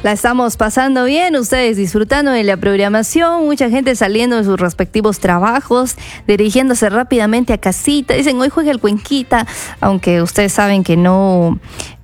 La estamos pasando bien, ustedes disfrutando de la programación, mucha gente saliendo de sus respectivos trabajos, dirigiéndose rápidamente a casita. Dicen, hoy juega el Cuenquita, aunque ustedes saben que no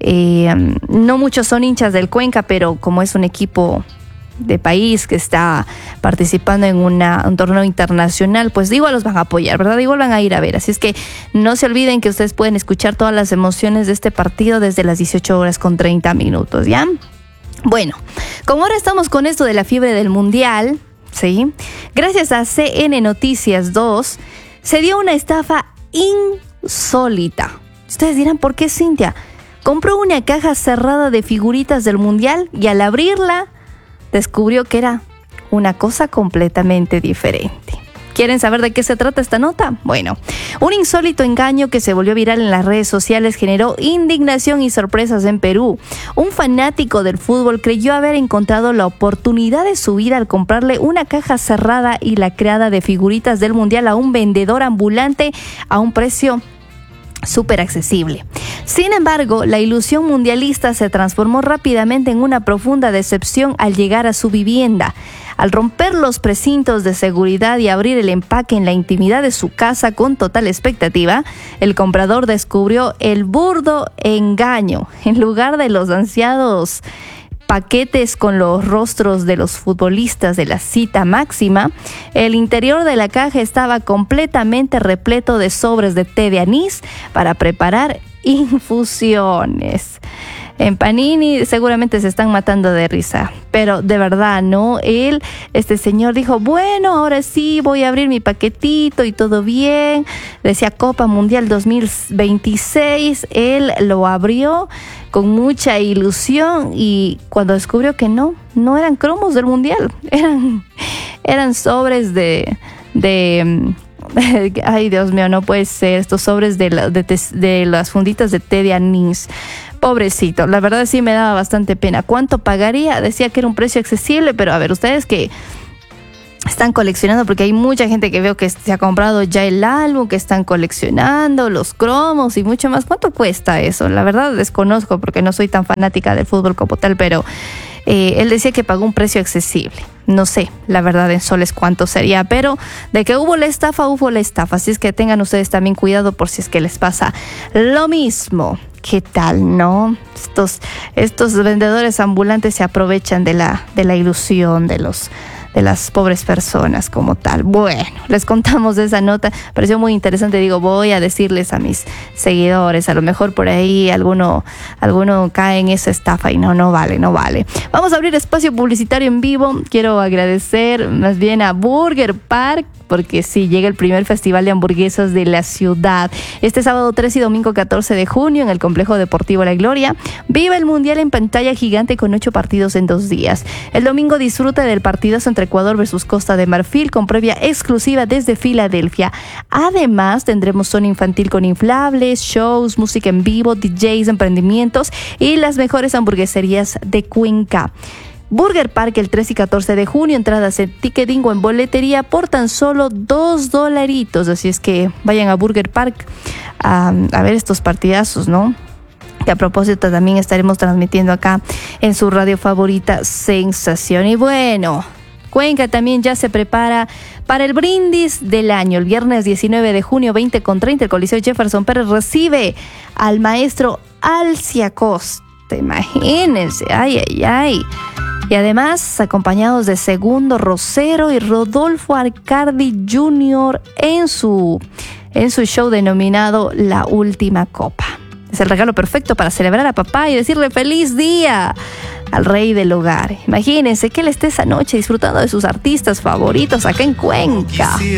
muchos son hinchas del Cuenca, pero como es un equipo de país que está participando en un torneo internacional, pues igual los van a apoyar, ¿verdad? Igual van a ir a ver. Así es que no se olviden que ustedes pueden escuchar todas las emociones de este partido desde las 18:30, ¿ya? Bueno, como ahora estamos con esto de la fiebre del Mundial, ¿sí? Gracias a CN Noticias 2, se dio una estafa insólita. Ustedes dirán, ¿por qué, Cintia? Compró una caja cerrada de figuritas del Mundial y al abrirla descubrió que era una cosa completamente diferente. ¿Quieren saber de qué se trata esta nota? Bueno, un insólito engaño que se volvió viral en las redes sociales generó indignación y sorpresas en Perú. Un fanático del fútbol creyó haber encontrado la oportunidad de su vida al comprarle una caja cerrada y lacrada de figuritas del Mundial a un vendedor ambulante a un precio súper accesible. Sin embargo, la ilusión mundialista se transformó rápidamente en una profunda decepción al llegar a su vivienda. Al romper los precintos de seguridad y abrir el empaque en la intimidad de su casa con total expectativa, el comprador descubrió el burdo engaño. En lugar de los ansiados paquetes con los rostros de los futbolistas de la cita máxima, el interior de la caja estaba completamente repleto de sobres de té de anís para preparar infusiones. En Panini seguramente se están matando de risa, pero de verdad, ¿no? Este señor dijo, bueno, ahora sí voy a abrir mi paquetito y todo bien. Decía Copa Mundial 2026, él lo abrió con mucha ilusión y cuando descubrió que no eran cromos del Mundial, eran sobres de ay, Dios mío, no puede ser, estos sobres de las funditas de té de anís. Pobrecito, la verdad sí me daba bastante pena. ¿Cuánto pagaría? Decía que era un precio accesible, pero a ver, ustedes que están coleccionando, porque hay mucha gente que veo que se ha comprado ya el álbum, que están coleccionando los cromos y mucho más. ¿Cuánto cuesta eso? La verdad desconozco porque no soy tan fanática del fútbol como tal, pero él decía que pagó un precio accesible. No sé, la verdad en soles cuánto sería, pero de que hubo la estafa. Así es que tengan ustedes también cuidado por si es que les pasa lo mismo. ¿Qué tal, no? Estos vendedores ambulantes se aprovechan de la ilusión de las pobres personas como tal. Bueno, les contamos de esa nota, pareció muy interesante. Digo, voy a decirles a mis seguidores, a lo mejor por ahí alguno cae en esa estafa y no vale. Vamos a abrir espacio publicitario en vivo. Quiero agradecer más bien a Burger Park, porque sí, llega el primer festival de hamburguesas de la ciudad. Este sábado 3 y domingo 14 de junio en el Complejo Deportivo La Gloria. Viva el Mundial en pantalla gigante con 8 partidos en 2 días. El domingo disfruta del partidazo entre Ecuador versus Costa de Marfil con previa exclusiva desde Filadelfia. Además, tendremos zona infantil con inflables, shows, música en vivo, DJs, emprendimientos y las mejores hamburgueserías de Cuenca. Burger Park el 3 y 14 de junio, entradas en Ticketing o en boletería por tan solo $2. Así es que vayan a Burger Park a ver estos partidazos, ¿no? Que a propósito también estaremos transmitiendo acá en su radio favorita, Sensación. Y bueno, Cuenca también ya se prepara para el brindis del año. El viernes 19 de junio, 20:30, el Coliseo Jefferson Pérez recibe al maestro Alcia Costa. Imagínense, ay. Y además, acompañados de Segundo Rosero y Rodolfo Arcardi Jr. en su show denominado La Última Copa. Es el regalo perfecto para celebrar a papá y decirle feliz día al rey del hogar. Imagínense que él esté esa noche disfrutando de sus artistas favoritos acá en Cuenca.